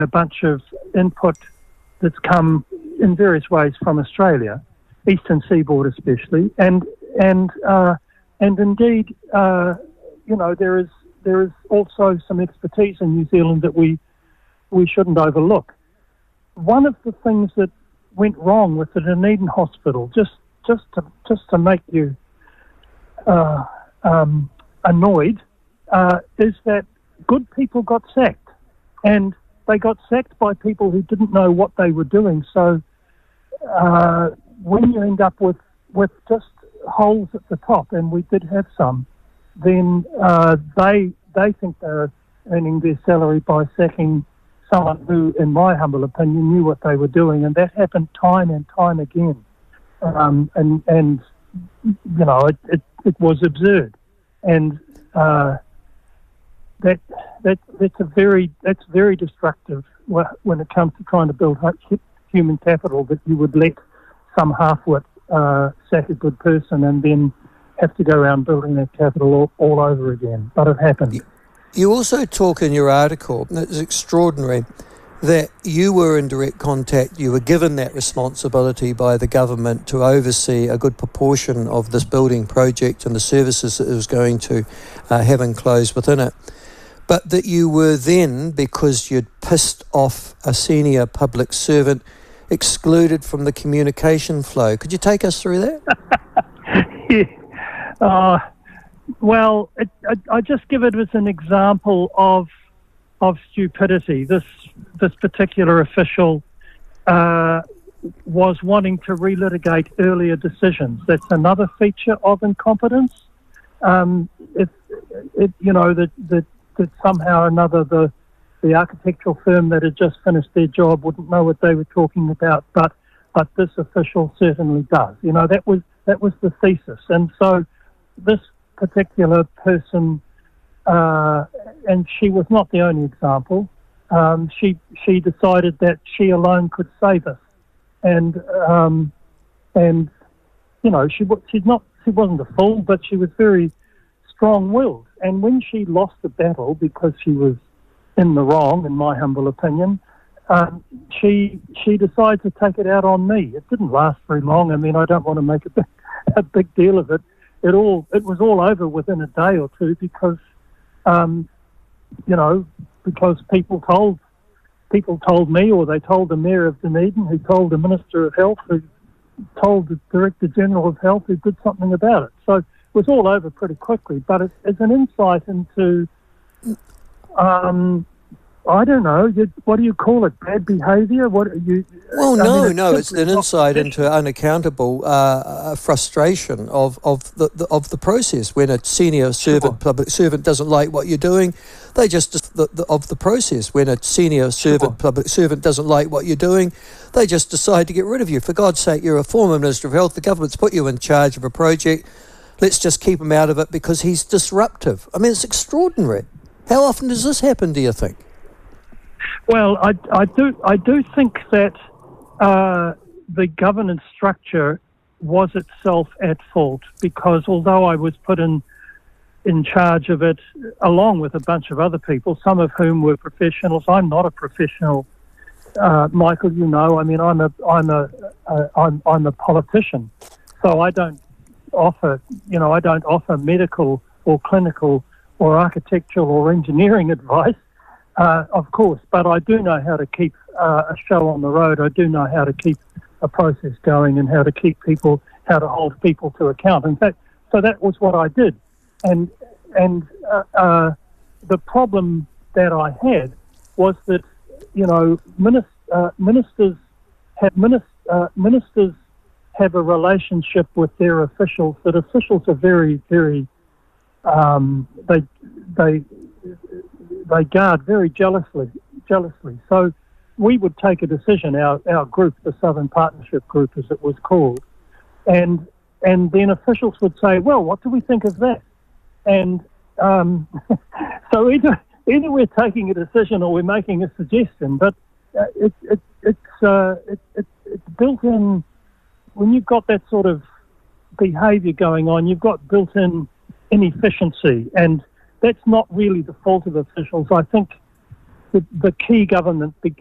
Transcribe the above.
a bunch of input that's come in various ways from Australia, Eastern Seaboard especially, and indeed, there is also some expertise in New Zealand that we shouldn't overlook. One of the things that went wrong with the Dunedin Hospital, just to make you annoyed, is that good people got sacked, and they got sacked by people who didn't know what they were doing. So when you end up with just holes at the top, and we did have some, then they think they're earning their salary by sacking someone who, in my humble opinion, knew what they were doing, and that happened time and time again. It was absurd, and that's very destructive when it comes to trying to build human capital, that you would let some half-wit sack a good person and then have to go around building that capital all over again. But it happened. You also talk in your article, and it's extraordinary, that you were in direct contact, you were given that responsibility by the government to oversee a good proportion of this building project and the services that it was going to have enclosed within it. But that you were then, because you'd pissed off a senior public servant, excluded from the communication flow. Could you take us through that? Yeah. Well, I just give it as an example of stupidity. This particular official was wanting to relitigate earlier decisions. That's another feature of incompetence. That somehow or another the architectural firm that had just finished their job wouldn't know what they were talking about, but this official certainly does. That was the thesis, and so this particular person, and she was not the only example. She decided that she alone could save us, and she wasn't a fool, but she was very strong-willed. And when she lost the battle because she was in the wrong, in my humble opinion, she decided to take it out on me. It didn't last very long. I mean, I don't want to make a big deal of it. It was all over within a day or two because people told me, or they told the Mayor of Dunedin, who told the Minister of Health, who told the Director General of Health, who did something about it. So it was all over pretty quickly. But it's an insight into, I don't know, what do you call it? Bad behaviour? It's an insight into unaccountable frustration of the process. When a senior public servant doesn't like what you're doing, they just decide to get rid of you. For God's sake, you're a former Minister of Health. The government's put you in charge of a project. Let's just keep him out of it because he's disruptive. I mean, it's extraordinary. How often does this happen, do you think? Well, I do think that the governance structure was itself at fault, because although I was put in charge of it along with a bunch of other people, some of whom were professionals. I'm not a professional, Michael. I mean, I'm a politician, so I don't offer medical or clinical or architectural or engineering advice. Of course, but I do know how to keep a show on the road. I do know how to keep a process going and how to hold people to account. In fact, so that was what I did. And the problem that I had was that, ministers have a relationship with their officials, that officials are very, very, they guard very jealously. So we would take a decision, our group, the Southern Partnership Group as it was called, and then officials would say, well, what do we think of that? And so either we're taking a decision or we're making a suggestion, but it's built in. When you've got that sort of behaviour going on, you've got built-in inefficiency, and that's not really the fault of officials. I think the key government